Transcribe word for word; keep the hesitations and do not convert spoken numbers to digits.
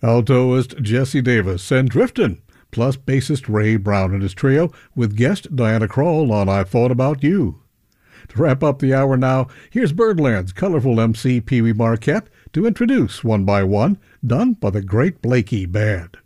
altoist Jesse Davis and Driftin', plus bassist Ray Brown and his trio with guest Diana Krall on I Thought About You. To wrap up the hour now, here's Birdland's colorful M C Pee Wee Marquette to introduce One by One, done by the Great Blakey Band.